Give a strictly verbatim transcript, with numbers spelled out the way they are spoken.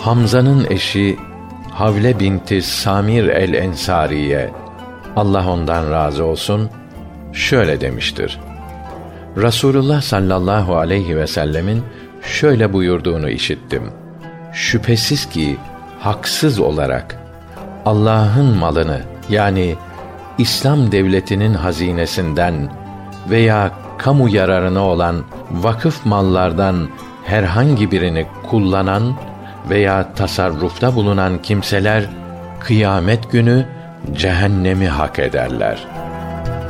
Hamza'nın eşi Havle binti Samir el-Ensariye, Allah ondan razı olsun, şöyle demiştir: Rasulullah sallallahu aleyhi ve sellemin şöyle buyurduğunu işittim: şüphesiz ki haksız olarak Allah'ın malını, yani İslam devletinin hazinesinden veya kamu yararına olan vakıf mallardan herhangi birini kullanan veya tasarrufta bulunan kimseler kıyamet günü cehennemi hak ederler.